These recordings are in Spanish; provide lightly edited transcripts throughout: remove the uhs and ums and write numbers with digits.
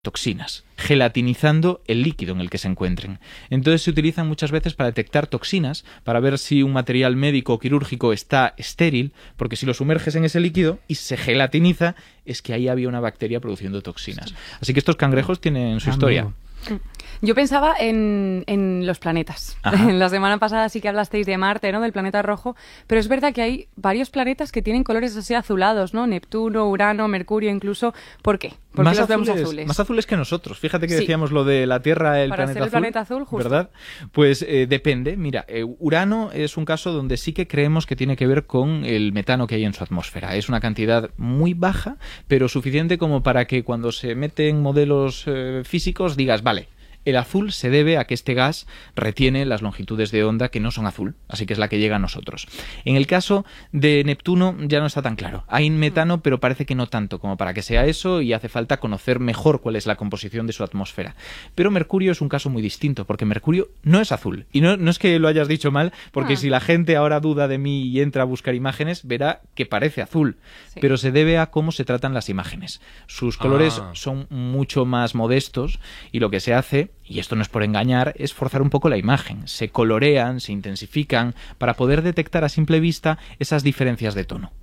toxinas, gelatinizando el líquido en el que se encuentren. Entonces se utilizan muchas veces para detectar toxinas, para ver si un material médico o quirúrgico está estéril, porque si lo sumerges en ese líquido y se gelatiniza, es que ahí había una bacteria produciendo toxinas. Así que estos cangrejos tienen su historia. Yo pensaba en los planetas. La semana pasada sí que hablasteis de Marte, ¿no? Del planeta rojo, pero es verdad que hay varios planetas que tienen colores así azulados, ¿no? Neptuno, Urano, Mercurio incluso. ¿Por qué? ¿Por qué los vemos azules? Más azules que nosotros. Fíjate que decíamos lo de la Tierra, Para ser el planeta azul, justo. ¿Verdad? Pues depende. Mira, Urano es un caso donde sí que creemos que tiene que ver con el metano que hay en su atmósfera. Es una cantidad muy baja, pero suficiente como para que cuando se mete en modelos físicos digas, vale, el azul se debe a que este gas retiene las longitudes de onda que no son azul, así que es la que llega a nosotros. En el caso de Neptuno ya no está tan claro. Hay metano, pero parece que no tanto como para que sea eso, y hace falta conocer mejor cuál es la composición de su atmósfera. Pero Mercurio es un caso muy distinto, porque Mercurio no es azul. Y no es que lo hayas dicho mal, porque si la gente ahora duda de mí y entra a buscar imágenes, verá que parece azul. Sí. Pero se debe a cómo se tratan las imágenes. Sus colores son mucho más modestos, y lo que se hace, y esto no es por engañar, es forzar un poco la imagen. Se colorean, se intensifican para poder detectar a simple vista esas diferencias de tono.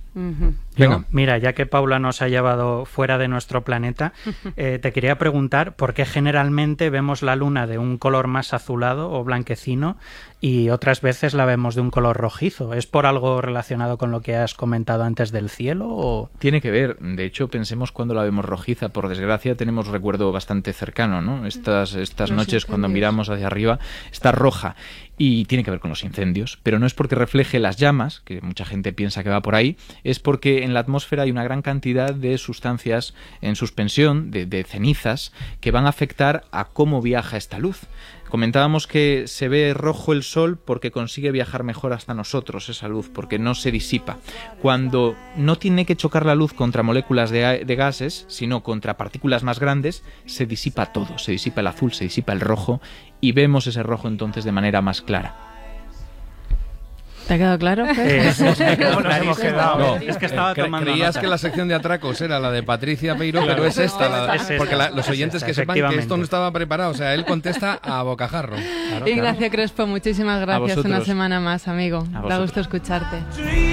Venga. Mira, ya que Paula nos ha llevado fuera de nuestro planeta, te quería preguntar por qué generalmente vemos la luna de un color más azulado o blanquecino y otras veces la vemos de un color rojizo. ¿Es por algo relacionado con lo que has comentado antes del cielo? ¿O? Tiene que ver. De hecho, pensemos cuando la vemos rojiza. Por desgracia, tenemos recuerdo bastante cercano, ¿no? Estas noches, cuando miramos hacia arriba, está roja. Y tiene que ver con los incendios, pero no es porque refleje las llamas, que mucha gente piensa que va por ahí, es porque en la atmósfera hay una gran cantidad de sustancias en suspensión, de cenizas, que van a afectar a cómo viaja esta luz. Comentábamos que se ve rojo el sol porque consigue viajar mejor hasta nosotros esa luz, porque no se disipa. Cuando no tiene que chocar la luz contra moléculas de gases, sino contra partículas más grandes, se disipa todo, se disipa el azul, se disipa el rojo, y vemos ese rojo entonces de manera más clara. ¿Te ha quedado claro? ¿Cómo nos hemos quedado? No, es que estaba tomando creías nota. que la sección de atracos era la de Patricia Peiro, pero es esta. Porque los oyentes que sepan que esto no estaba preparado. O sea, él contesta a bocajarro. Ignacio Crespo, muchísimas gracias. Una semana más, amigo. Da gusto escucharte.